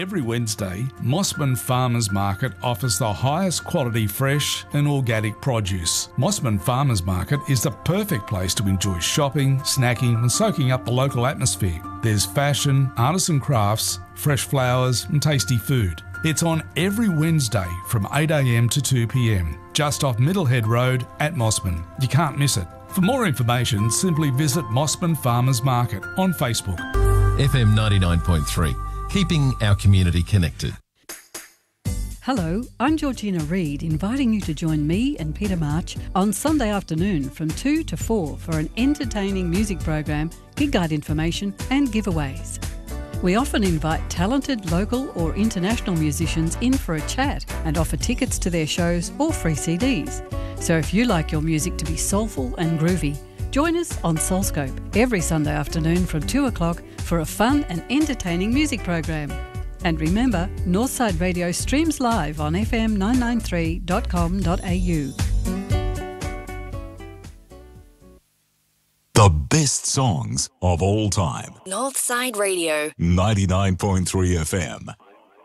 Every Wednesday, Mossman Farmers Market offers the highest quality fresh and organic produce. Mossman Farmers Market is the perfect place to enjoy shopping, snacking and soaking up the local atmosphere. There's fashion, artisan crafts, fresh flowers and tasty food. It's on every Wednesday from 8am to 2pm, just off Middlehead Road at Mossman. You can't miss it. For more information, simply visit Mossman Farmers Market on Facebook. FM 99.3, keeping our community connected. Hello, I'm Georgina Reid, inviting you to join me and Peter March on Sunday afternoon from 2 to 4 for an entertaining music program, gig guide information and giveaways. We often invite talented local or international musicians in for a chat and offer tickets to their shows or free CDs. So if you like your music to be soulful and groovy, join us on Soulscope every Sunday afternoon from 2 o'clock for a fun and entertaining music program. And remember, Northside Radio streams live on fm993.com.au. The best songs of all time. Northside Radio. 99.3 FM.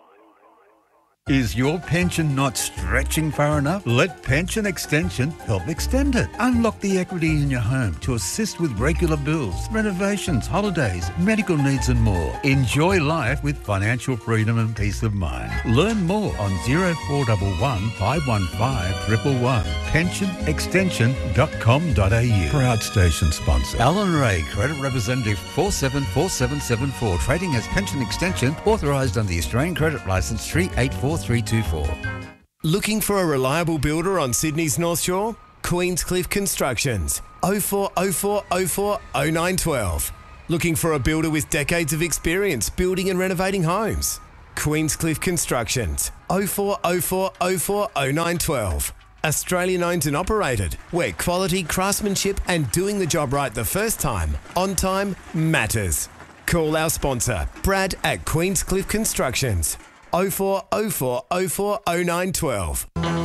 Is your pension not stretching far enough? Let Pension Extension help extend it. Unlock the equity in your home to assist with regular bills, renovations, holidays, medical needs and more. Enjoy life with financial freedom and peace of mind. Learn more on 0411 515 111. pensionextension.com.au. Proud station sponsor. Alan Ray, Credit Representative 474774. Trading as Pension Extension, authorised under the Australian Credit Licence 384324. Looking for a reliable builder on Sydney's North Shore? Queenscliff Constructions. 0404 04 0912. Looking for a builder with decades of experience building and renovating homes? Queenscliff Constructions. 0404 04 0912. Australian owned and operated, where quality, craftsmanship and doing the job right the first time, on time, matters. Call our sponsor, Brad at Queenscliff Constructions. 0404 04 0912.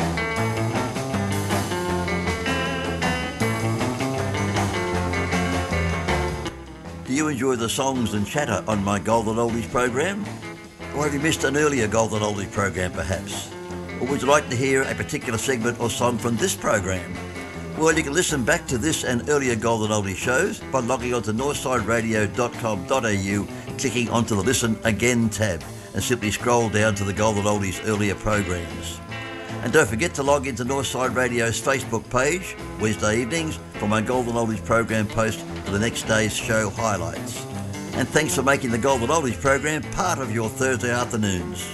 Do you enjoy the songs and chatter on my Golden Oldies program? Or have you missed an earlier Golden Oldies program perhaps? Or would you like to hear a particular segment or song from this program? Well, you can listen back to this and earlier Golden Oldies shows by logging on to northsideradio.com.au, clicking onto the Listen Again tab, and simply scroll down to the Golden Oldies earlier programs. And don't forget to log into Northside Radio's Facebook page Wednesday evenings for my Golden Oldies program post for the next day's show highlights. And thanks for making the Golden Oldies program part of your Thursday afternoons.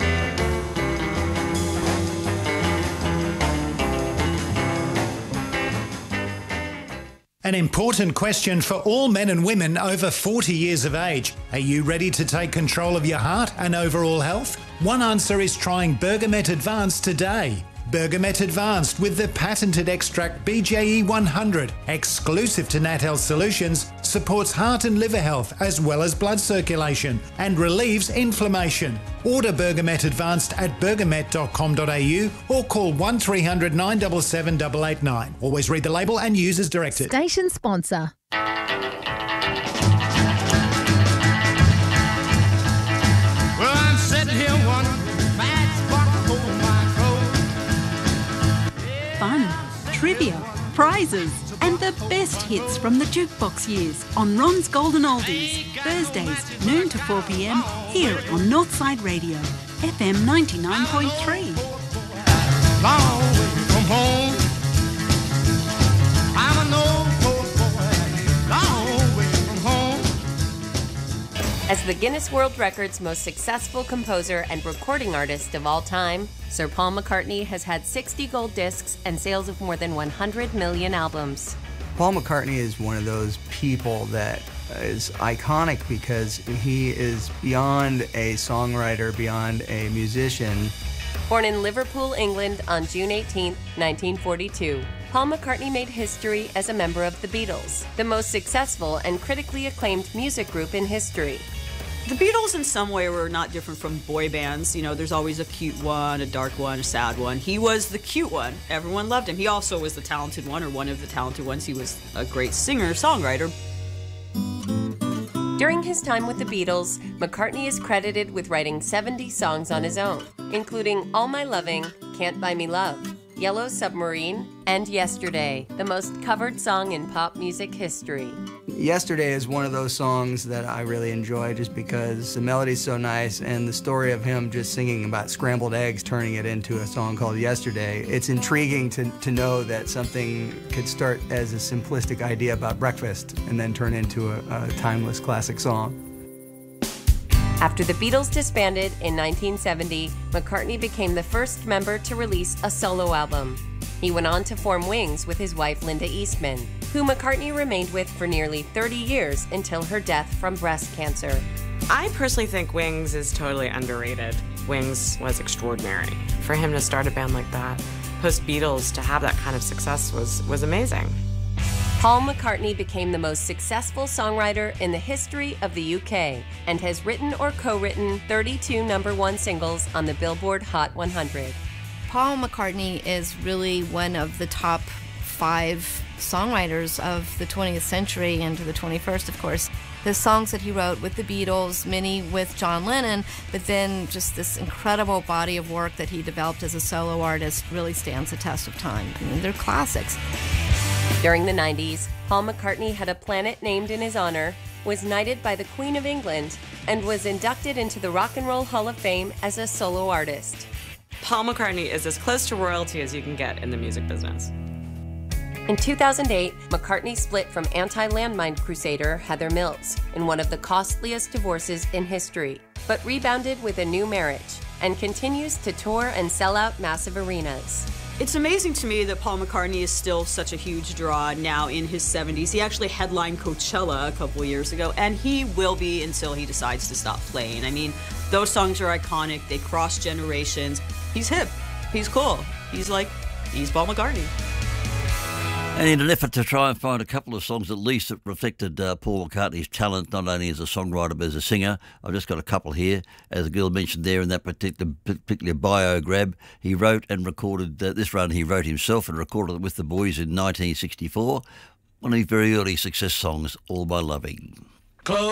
An important question for all men and women over 40 years of age. Are you ready to take control of your heart and overall health? One answer is trying Bergamet Advanced today. Bergamet Advanced with the patented extract BJE 100, exclusive to Nat Health Solutions, supports heart and liver health as well as blood circulation and relieves inflammation. Order Bergamet Advanced at bergamet.com.au or call 1300 977 889. Always read the label and use as directed. Station sponsor. Well, I'm sitting here wondering, bad spot for my clothes. Fun, trivia, prizes, and the best hits from the jukebox years on Ron's Golden Oldies. Thursdays, noon to 4 p.m, here on Northside Radio, FM 99.3. Long way from home, I'm an old boy, long way from home. As the Guinness World Records most successful composer and recording artist of all time, Sir Paul McCartney has had 60 gold discs and sales of more than 100 million albums. Paul McCartney is one of those people that is iconic because he is beyond a songwriter, beyond a musician. Born in Liverpool, England on June 18, 1942, Paul McCartney made history as a member of the Beatles, the most successful and critically acclaimed music group in history. The Beatles in some way were not different from boy bands. You know, there's always a cute one, a dark one, a sad one. He was the cute one. Everyone loved him. He also was the talented one, or one of the talented ones. He was a great singer, songwriter. During his time with the Beatles, McCartney is credited with writing 70 songs on his own, including All My Loving, Can't Buy Me Love, Yellow Submarine, and Yesterday, the most covered song in pop music history. Yesterday is one of those songs that I really enjoy just because the melody's so nice and the story of him just singing about scrambled eggs turning it into a song called Yesterday. It's intriguing to know that something could start as a simplistic idea about breakfast and then turn into a timeless classic song. After the Beatles disbanded in 1970, McCartney became the first member to release a solo album. He went on to form Wings with his wife Linda Eastman, who McCartney remained with for nearly 30 years until her death from breast cancer. I personally think Wings is totally underrated. Wings was extraordinary. For him to start a band like that, post-Beatles, to have that kind of success was amazing. Paul McCartney became the most successful songwriter in the history of the UK and has written or co-written 32 #1 singles on the Billboard Hot 100. Paul McCartney is really one of the top 5 songwriters of the 20th century and to the 21st, of course. The songs that he wrote with the Beatles, many with John Lennon, but then just this incredible body of work that he developed as a solo artist really stands the test of time. I mean, they're classics. During the 90s, Paul McCartney had a planet named in his honor, was knighted by the Queen of England, and was inducted into the Rock and Roll Hall of Fame as a solo artist. Paul McCartney is as close to royalty as you can get in the music business. In 2008, McCartney split from anti-landmine crusader Heather Mills in one of the costliest divorces in history, but rebounded with a new marriage and continues to tour and sell out massive arenas. It's amazing to me that Paul McCartney is still such a huge draw now in his 70s. He actually headlined Coachella a couple of years ago, and he will be until he decides to stop playing. I mean, those songs are iconic. They cross generations. He's hip. He's cool. He's Paul McCartney. And in an effort to try and find a couple of songs at least that reflected Paul McCartney's talent, not only as a songwriter but as a singer, I've just got a couple here. As the girl mentioned there in that particular bio grab, he wrote and recorded this run. He wrote himself and recorded it with the Boys in 1964. One of his very early success songs, All My Loving.